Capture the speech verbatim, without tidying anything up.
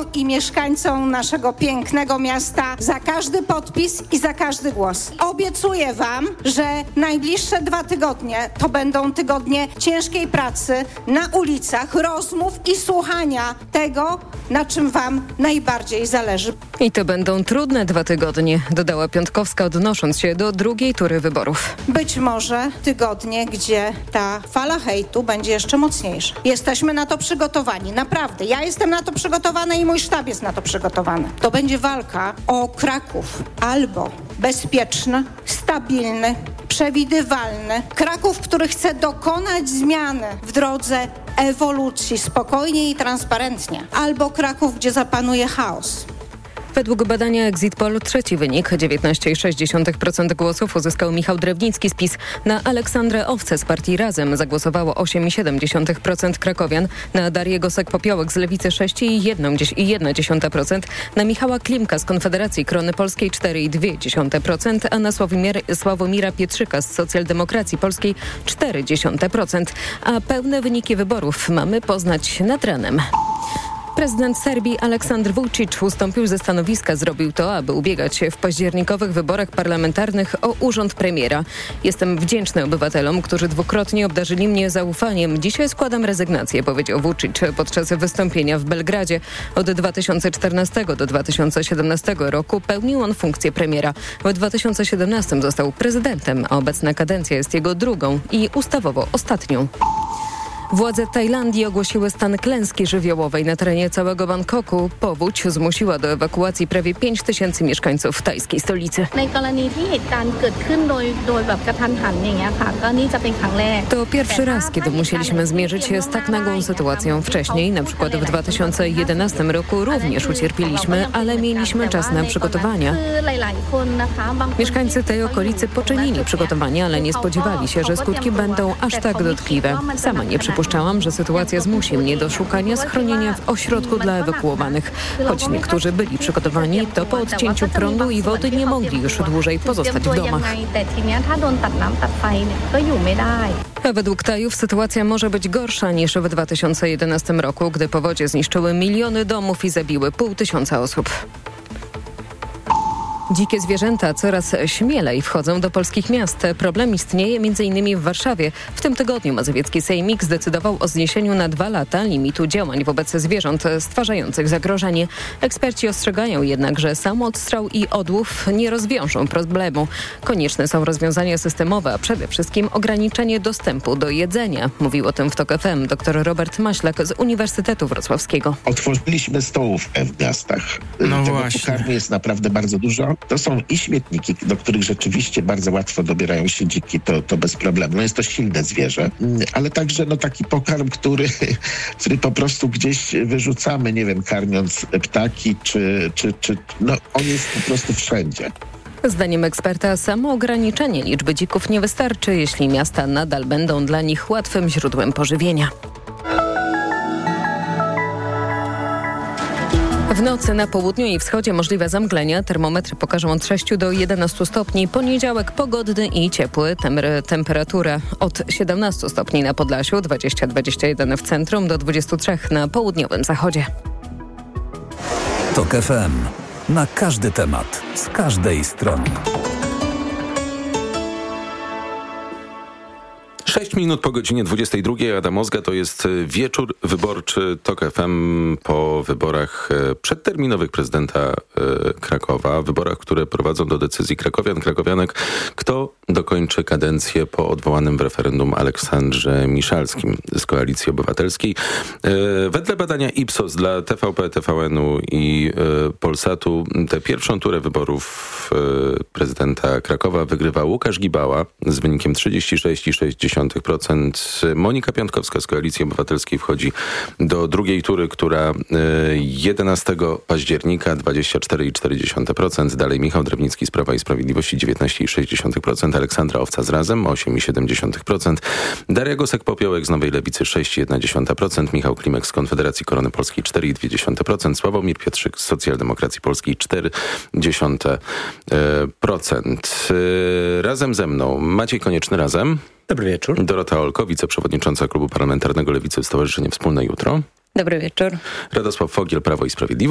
i mieszkańcom naszego pięknego miasta za każdy podpis i za każdy głos. Obiecuję wam, że najbliższe dwa tygodnie to będą tygodnie ciężkiej pracy na ulicach, rozmów i słuchania tego, na czym wam najbardziej zależy. I to będą trudne dwa tygodnie, dodała Piontkowska, odnosząc się do drugiej tury wyborów. Być może tygodnie, gdzie ta fala hejtu będzie jeszcze mocniejsza. Jesteśmy na to przygotowani, naprawdę. Ja jestem na to przygotowana i mój sztab jest na to przygotowany. To będzie walka o Kraków. Albo bezpieczny, stabilny, przewidywalny Kraków, który chce dokonać zmiany w drodze ewolucji spokojnie i transparentnie. Albo Kraków, gdzie zapanuje chaos. Według badania Exit Poll trzeci wynik, dziewiętnaście przecinek sześć procent głosów uzyskał Michał Drewnicki z PiS. Na Aleksandrę Owcę z partii Razem zagłosowało osiem przecinek siedem procent krakowian, na Darię Gosek-Popiołek z Lewicy sześć przecinek jeden procent, na Michała Klimka z Konfederacji Krony Polskiej cztery przecinek dwa procent, a na Sławomir, Sławomira Pietrzyka z Socjaldemokracji Polskiej cztery przecinek procent. A pełne wyniki wyborów mamy poznać nad ranem. Prezydent Serbii Aleksandr Vučić ustąpił ze stanowiska. Zrobił to, aby ubiegać się w październikowych wyborach parlamentarnych o urząd premiera. Jestem wdzięczny obywatelom, którzy dwukrotnie obdarzyli mnie zaufaniem. Dzisiaj składam rezygnację, powiedział Vučić podczas wystąpienia w Belgradzie. Od dwa tysiące czternastego do dwa tysiące siedemnastego roku pełnił on funkcję premiera. W dwa tysiące siedemnastym został prezydentem, a obecna kadencja jest jego drugą i ustawowo ostatnią. Władze Tajlandii ogłosiły stan klęski żywiołowej na terenie całego Bangkoku. Powódź zmusiła do ewakuacji prawie pięć tysięcy mieszkańców tajskiej stolicy. To pierwszy raz, kiedy musieliśmy zmierzyć się z tak nagłą sytuacją. Wcześniej, na przykład w dwa tysiące jedenastym roku, również ucierpieliśmy, ale mieliśmy czas na przygotowania. Mieszkańcy tej okolicy poczynili przygotowania, ale nie spodziewali się, że skutki będą aż tak dotkliwe. Sama nie przypuszczałam, Przypuszczałam, że sytuacja zmusi mnie do szukania schronienia w ośrodku dla ewakuowanych. Choć niektórzy byli przygotowani, to po odcięciu prądu i wody nie mogli już dłużej pozostać w domach. A według Tajów sytuacja może być gorsza niż w dwa tysiące jedenastym roku, gdy powodzie zniszczyły miliony domów i zabiły pół tysiąca osób. Dzikie zwierzęta coraz śmielej wchodzą do polskich miast. Problem istnieje m.in. w Warszawie. W tym tygodniu mazowiecki sejmik zdecydował o zniesieniu na dwa lata limitu działań wobec zwierząt stwarzających zagrożenie. Eksperci ostrzegają jednak, że sam odstrzał i odłów nie rozwiążą problemu. Konieczne są rozwiązania systemowe, a przede wszystkim ograniczenie dostępu do jedzenia. Mówił o tym w TOK F M dr Robert Maślak z Uniwersytetu Wrocławskiego. Otworzyliśmy stołówkę w miastach. No Tego właśnie. pokarmu jest naprawdę bardzo dużo. To są i śmietniki, do których rzeczywiście bardzo łatwo dobierają się dziki, to, to bez problemu. No jest to silne zwierzę, ale także no, taki pokarm, który, który po prostu gdzieś wyrzucamy, nie wiem, karmiąc ptaki, czy, czy, czy no on jest po prostu wszędzie. Zdaniem eksperta samo ograniczenie liczby dzików nie wystarczy, jeśli miasta nadal będą dla nich łatwym źródłem pożywienia. W nocy na południu i wschodzie możliwe zamglenia. Termometry pokażą od sześciu do jedenastu stopni. Poniedziałek pogodny i ciepły. Temper- temperatura od siedemnastu stopni na Podlasiu, dwadzieścia do dwudziestu jeden w centrum, do dwudziestu trzech na południowym zachodzie. TOK F M. Na każdy temat, z każdej strony. Sześć minut po godzinie dwudziestej drugiej. Adam Ozga, to jest wieczór wyborczy TOK F M po wyborach przedterminowych prezydenta Krakowa. Wyborach, które prowadzą do decyzji krakowian, krakowianek, kto dokończy kadencję po odwołanym w referendum Aleksandrze Miszalskim z Koalicji Obywatelskiej. Wedle badania Ipsos dla T V P, T V N-u i Polsatu tę pierwszą turę wyborów prezydenta Krakowa wygrywa Łukasz Gibała z wynikiem trzydzieści sześć przecinek sześć procent. Monika Piątkowska z Koalicji Obywatelskiej wchodzi do drugiej tury, która jedenastego października dwadzieścia cztery przecinek cztery procent. Dalej Michał Drewnicki z Prawa i Sprawiedliwości dziewiętnaście przecinek sześć procent. Aleksandra Owca z Razem osiem przecinek siedem procent. Daria Gosek-Popiołek z Nowej Lewicy sześć przecinek jeden procent. Michał Klimek z Konfederacji Korony Polskiej cztery przecinek dwa procent. Sławomir Pietrzyk z Socjaldemokracji Polskiej cztery przecinek procent. Razem ze mną Maciej Konieczny. Razem. Dobry wieczór. Dorota Olko, wiceprzewodnicząca Klubu Parlamentarnego Lewicy w Stowarzyszeniu Wspólne Jutro. Dobry wieczór. Radosław Fogiel, Prawo i Sprawiedliwość.